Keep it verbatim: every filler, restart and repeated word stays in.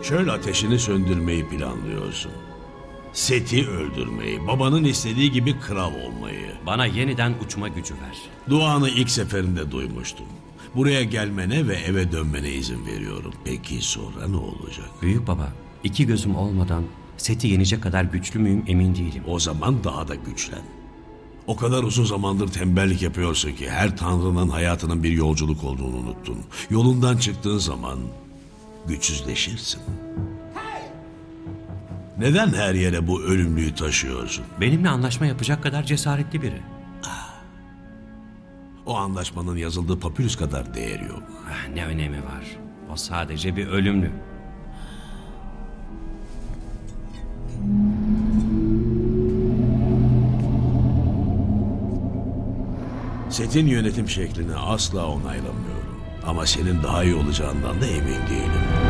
Çöl ateşini söndürmeyi planlıyorsun. Seth'i öldürmeyi, babanın istediği gibi kral olmayı. Bana yeniden uçma gücü ver. Duanı ilk seferinde duymuştum. Buraya gelmene ve eve dönmene izin veriyorum. Peki sonra ne olacak? Büyük baba, iki gözüm olmadan Seth'i yenecek kadar güçlü müyüm emin değilim. O zaman daha da güçlen. O kadar uzun zamandır tembellik yapıyorsun ki her tanrının hayatının bir yolculuk olduğunu unuttun. Yolundan çıktığın zaman güçsüzleşirsin. Neden her yere bu ölümlüyü taşıyorsun? Benimle anlaşma yapacak kadar cesaretli biri. O anlaşmanın yazıldığı papyrus kadar değeri yok. Ah, ne önemi var? O sadece bir ölümlü. Seth'in yönetim şeklini asla onaylamıyorum. Ama senin daha iyi olacağından da emin değilim.